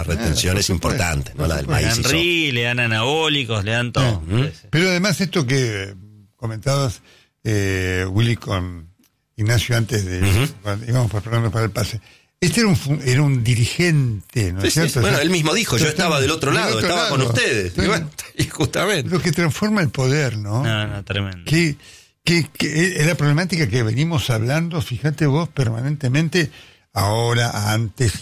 retenciones importantes, ¿no? La del maíz. Le dan RI, le dan anabólicos, le dan todo. Pero además esto que comentabas, Willy, con Ignacio antes de cuando íbamos preparando para el pase. Este era un dirigente, ¿no es cierto? Sí. Bueno, él mismo dijo, yo estaba del otro lado, estaba con ustedes. Sí. Y justamente. Lo que transforma el poder, ¿no? No, tremendo. Que es la problemática que venimos hablando, fíjate vos, permanentemente, ahora, antes.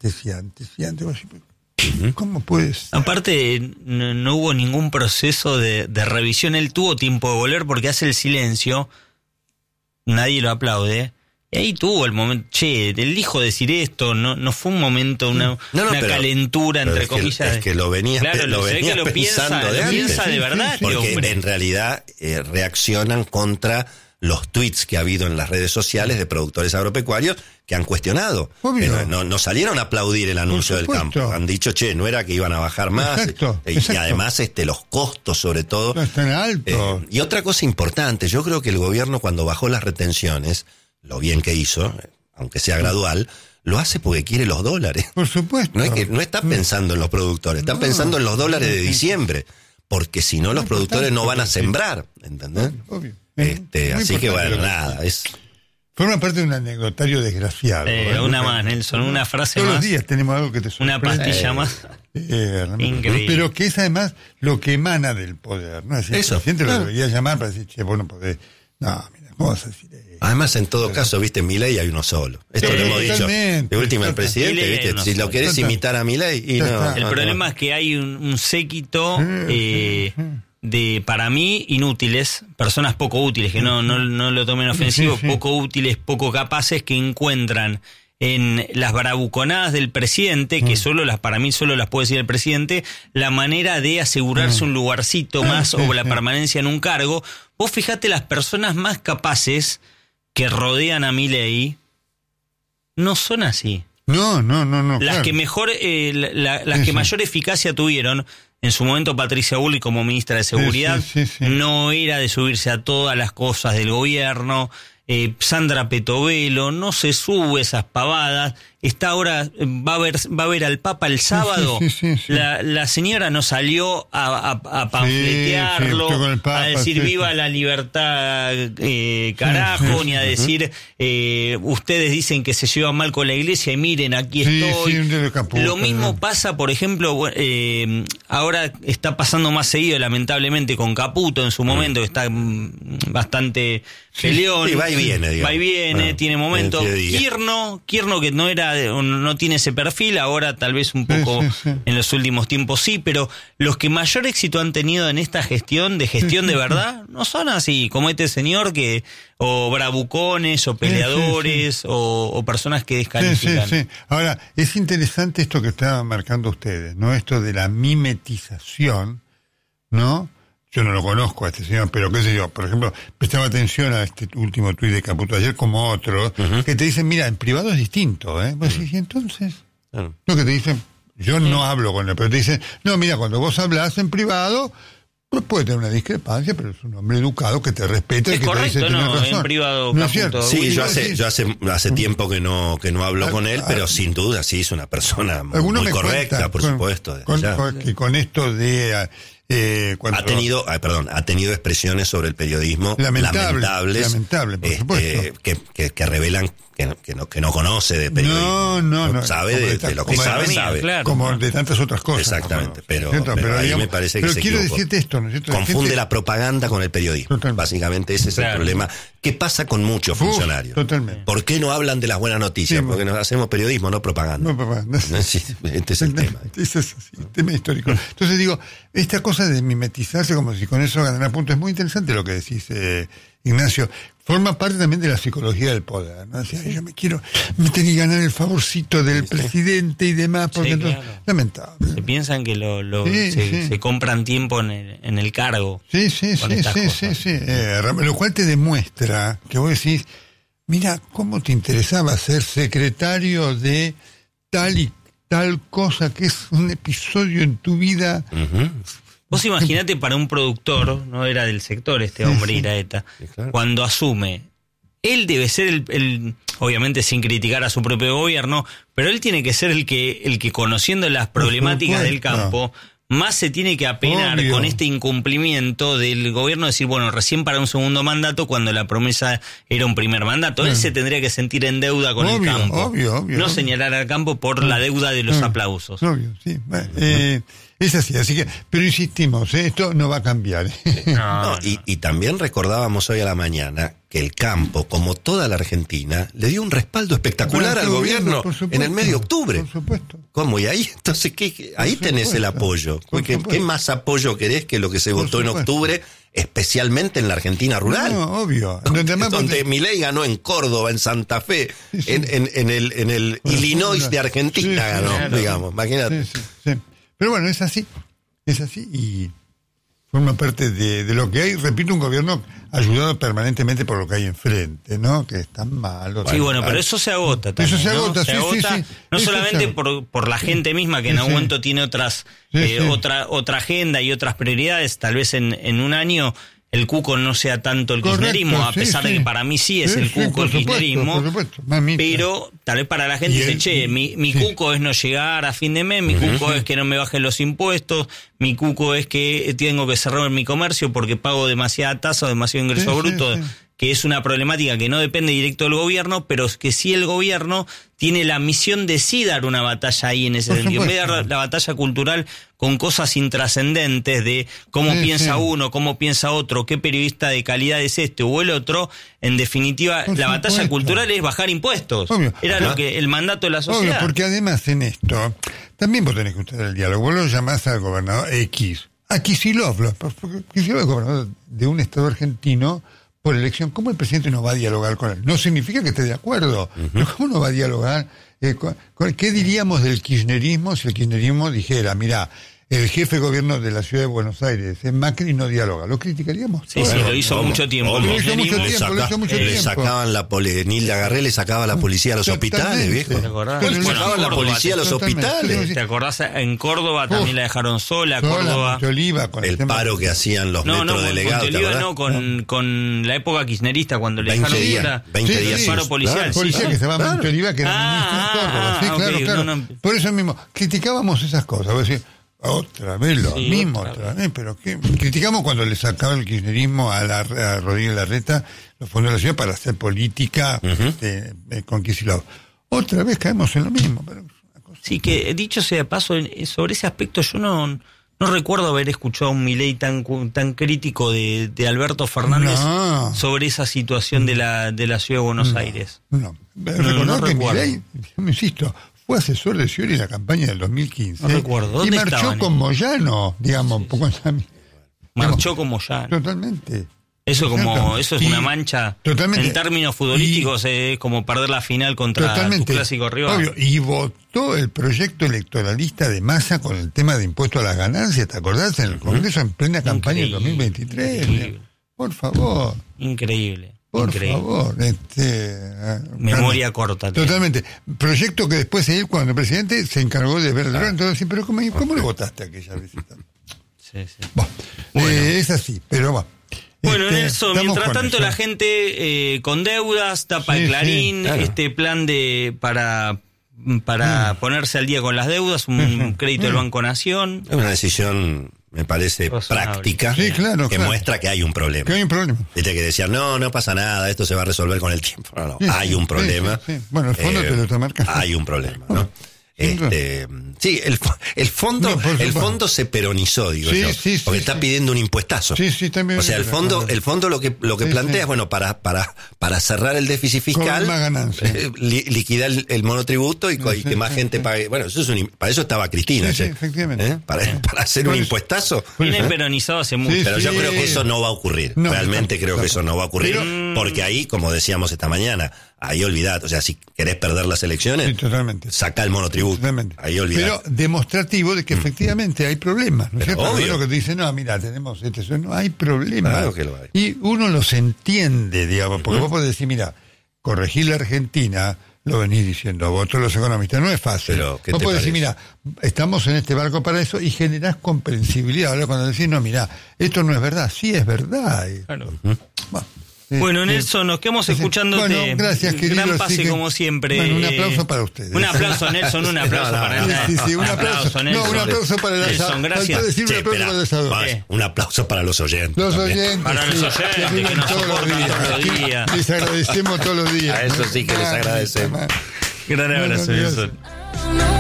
¿Cómo puedes? Aparte, no hubo ningún proceso de revisión. Él tuvo tiempo de volver porque hace el silencio, nadie lo aplaude. Y ahí tuvo el momento, él dijo decir esto, no fue un momento, una calentura, entre comillas. Es que lo venía, claro, lo venía que lo pensando de antes. piensa de verdad, porque hombre. En realidad reaccionan contra los tweets que ha habido en las redes sociales de productores agropecuarios que han cuestionado. No salieron a aplaudir el anuncio del campo. Han dicho, no era que iban a bajar más. Exacto. Y además los costos, sobre todo. No están altos. Y otra cosa importante, yo creo que el gobierno, cuando bajó las retenciones, lo bien que hizo, aunque sea gradual, lo hace porque quiere los dólares. Por supuesto. No está pensando en los productores, está pensando en los dólares de diciembre, porque si no los productores no van a sembrar, ¿entendés? Obvio. Así que bueno, nada, forma parte de un anecdotario desgraciado. Una más, Nelson, una frase Todos más. Todos los días tenemos algo que te sorprende. Una pastilla más. Increíble. Pero que es además lo que emana del poder, ¿no? Es decir, eso. La gente lo debería llamar para decir, vos no podés. No, mira, ¿cómo vas a decir eso? Además, en todo caso, viste, Milei hay uno solo. Esto lo hemos dicho. De última, el presidente, viste, si lo querés imitar a Milei, y no. El problema es que hay un séquito de, para mí, inútiles, personas poco útiles, que no lo tomen ofensivo, poco útiles, poco capaces, que encuentran en las bravuconadas del presidente, que para mí solo las puede decir el presidente, la manera de asegurarse un lugarcito más o la permanencia en un cargo. Vos fijate, las personas más capaces que rodean a Milei no son así. No. Las que mejor, las que mayor eficacia tuvieron, en su momento Patricia Bullrich como ministra de Seguridad, no era de subirse a todas las cosas del gobierno. Sandra Petovelo no se sube esas pavadas. Está ahora, va a ver al Papa el sábado. La señora no salió a panfletearlo, a decir viva la libertad, carajo, ni a decir ustedes dicen que se llevan mal con la iglesia y miren, aquí estoy. Lo mismo pasa, por ejemplo, ahora está pasando más seguido, lamentablemente, con Caputo en su momento, que está bastante peleón. Va y viene, digamos. Va y viene, tiene momentos. Kirno, que no tiene ese perfil, ahora tal vez un poco en los últimos tiempos sí, pero los que mayor éxito han tenido en esta gestión de verdad, no son así, como este señor o bravucones, o peleadores, o personas que descalifican. Ahora, es interesante esto que estaban marcando ustedes, ¿no? Esto de la mimetización, ¿no? Yo no lo conozco a este señor, pero qué sé yo, por ejemplo, prestaba atención a este último tuit de Caputo ayer, como otro, que te dicen, mira, en privado es distinto, ¿eh? Pues sí, entonces, lo que te dicen, yo no hablo con él, pero te dicen, no, mira, cuando vos hablas en privado, pues puede tener una discrepancia, pero es un hombre educado que te respeta y que correcto, te dice, ¿no? Razón. En privado, ¿no es cierto? Sí, yo hace tiempo que no hablo con él, pero sin duda sí es una persona muy correcta, por supuesto. Con esto de ha tenido expresiones sobre el periodismo lamentables, por supuesto, que revelan que no conoce de periodismo. No sabe de lo que sabe. Claro, como de tantas otras cosas. Exactamente, pero ahí digamos, me parece que se quiero equivocó. decirte esto, ¿no es cierto? Confunde la propaganda con el periodismo. Totalmente. Básicamente ese es el problema. ¿Qué pasa con muchos funcionarios? Totalmente. ¿Por qué no hablan de las buenas noticias? Porque nos hacemos periodismo, no propaganda. Sí, este es el tema. Ese es así, tema histórico. Entonces digo, esta cosa de mimetizarse como si con eso ganara puntos, es muy interesante lo que decís, Ignacio. Forma parte también de la psicología del poder, ¿no? O sea, yo me tengo que ganar el favorcito del presidente y demás, porque entonces, lamentable. Se piensan que se compran tiempo en el cargo. Sí. Lo cual te demuestra que vos decís, mira, cómo te interesaba ser secretario de tal y tal cosa, que es un episodio en tu vida. Vos imaginate para un productor, no era del sector este hombre Iraeta, claro, cuando asume él debe ser obviamente sin criticar a su propio gobierno, pero él tiene que ser el que conociendo las problemáticas del campo, más se tiene que apenar con este incumplimiento del gobierno, decir, bueno, recién para un segundo mandato cuando la promesa era un primer mandato. Él se tendría que sentir en deuda con el campo. No señalar al campo por la deuda de los aplausos. Obvio, sí. Es así que, pero insistimos, esto no va a cambiar. Y también recordábamos hoy a la mañana que el campo, como toda la Argentina, le dio un respaldo espectacular al gobierno en el mes de octubre. Por supuesto. ¿Cómo? Y ahí, entonces, ahí tenés el apoyo. ¿Qué más apoyo querés que lo que se votó en octubre, especialmente en la Argentina rural? No, obvio. Donde Milei ganó en Córdoba, en Santa Fe, en el Illinois de Argentina ganó, digamos. Imagínate. Sí. Pero bueno, es así y forma parte de lo que hay, repito, un gobierno ayudado permanentemente por lo que hay enfrente, ¿no? Que es tan malo. Sí, bueno, pero eso se agota también. Eso se agota, sí. No solamente por la gente misma, que en algún momento tiene otra agenda y otras prioridades, tal vez en un año el cuco no sea tanto el kirchnerismo, a pesar de que para mí sí es el cuco el kirchnerismo, pero tal vez para la gente dice, mi cuco es no llegar a fin de mes, mi cuco es que no me bajen los impuestos, mi cuco es que tengo que cerrar mi comercio porque pago demasiada tasa o demasiado ingreso bruto, que es una problemática que no depende directo del gobierno, pero que sí el gobierno tiene la misión de sí dar una batalla ahí en ese sentido. En vez de dar la batalla cultural con cosas intrascendentes de cómo piensa uno, cómo piensa otro, qué periodista de calidad es este o el otro, en definitiva, la batalla cultural es bajar impuestos. Obvio. Era lo que el mandato de la sociedad. Obvio, porque además en esto, también vos tenés que usar el diálogo. Vos lo llamás al gobernador X, a Kicillof, porque Kicillof es gobernador de un estado argentino por elección. ¿Cómo el presidente no va a dialogar con él? No significa que esté de acuerdo, pero ¿cómo no va a dialogar? ¿Qué diríamos del kirchnerismo si el kirchnerismo dijera, mira, el jefe de gobierno de la ciudad de Buenos Aires, Macri, no dialoga? ¿Lo criticaríamos? Sí, lo hizo mucho tiempo. Le sacaban Nilda Garré le sacaba la policía a los hospitales, viejo. ¿Te acordás? Le sacaban la policía a los hospitales. ¿Te acordás? En Córdoba también la dejaron sola. Córdoba. El paro que hacían los metrodelegados. Con la época kirchnerista, cuando le dejaron sola. 20 días. El paro policial. Policía que se llamaba Monte Oliva, que era ministro de Córdoba. Claro. Por eso mismo, criticábamos esas cosas. Voy a decir, otra vez lo mismo, otra vez, pero ¿qué? Criticamos cuando le sacaba el kirchnerismo a Rodríguez Larreta los fondos de la ciudad para hacer política con Kicillof. Otra vez caemos en lo mismo. Pero sí, que dicho sea de paso, sobre ese aspecto yo no recuerdo haber escuchado un Milei tan crítico de Alberto Fernández sobre esa situación de la ciudad de Buenos Aires. Recordar que Milei, insisto, fue asesor de Scioli en la campaña del 2015. No recuerdo. ¿Dónde y marchó con Moyano, digamos, un poco en marchó con Moyano. Totalmente. Eso es una mancha. Totalmente. En términos futbolísticos es como perder la final contra tu clásico rival. Obvio. Y votó el proyecto electoralista de Massa con el tema de impuesto a las ganancias, ¿te acordás? En el Congreso en plena campaña del 2023. Increíble. Por favor. Increíble. Por favor, memoria corta. Totalmente. Proyecto que después él, cuando el presidente se encargó de ver entonces, pero ¿cómo le votaste aquella vez? Sí. Bueno. Es así, pero va. Bueno, Nelson, mientras tanto la gente con deudas, tapa el Clarín, este plan para ponerse al día con las deudas, un crédito del Banco Nación. Es una decisión, me parece, práctica, que muestra que hay un problema. Viste que decían, no pasa nada, esto se va a resolver con el tiempo. No, hay un problema. Bueno, el fondo te lo está marcando. Hay un problema, ¿no? El fondo se peronizó, digo yo, porque está pidiendo un impuestazo. También. O sea, el fondo lo que plantea es, bueno, para cerrar el déficit fiscal, liquidar el monotributo y que más gente pague. Bueno, para eso estaba Cristina, efectivamente. Para hacer un impuestazo. Viene peronizado hace mucho. Pero yo creo que eso no va a ocurrir. Realmente creo que eso no va a ocurrir, porque ahí, como decíamos esta mañana, ahí olvidate, o sea, si querés perder las elecciones, saca el monotributo. Ahí olvidate. Pero demostrativo de que efectivamente hay problemas, ¿no es cierto? Obvio. Lo que te dice, tenemos no hay problemas. Claro que lo hay. Y uno los entiende, digamos, porque vos podés decir, mira, corregir la Argentina, lo venís diciendo vos, todos los economistas, no es fácil. Pero, vos podés decir, mira, estamos en este barco para eso, y generás comprensibilidad. Ahora cuando decís, no, mira, esto no es verdad, sí es verdad. Claro. Bueno, Nelson, nos quedamos escuchándote. Bueno, gracias, querido. Gran pase, como siempre. Bueno, un aplauso para ustedes. Un aplauso, Nelson, un aplauso para Nelson. Sí, un aplauso. Nelson. No, un aplauso para el asador. Nelson, gracias. Un aplauso para los oyentes. Los oyentes. Para los oyentes que nos soportan todos los días. Les agradecemos todos los días. A eso sí que les agradecemos. Gran abrazo, Nelson.